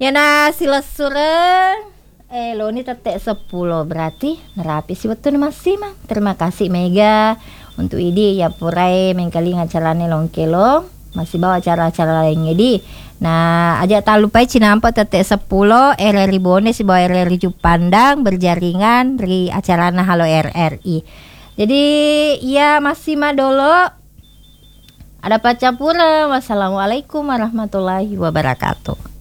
Ya na sila sureng. Lo ini tetek 10 berarti nerapi sih betul masih mang. Terima kasih Mega untuk ide ya purai mengkali ngacarane longkelong. Masih bawa acara-acara lain jadi. Nah, aja tak lupa Cinampo tetek 10 RRI Bone si bawa RRI Jupandang berjaringan dari acara Halo RRI. Jadi ya masih madolo. Ada pacapura. Wassalamualaikum warahmatullahi wabarakatuh.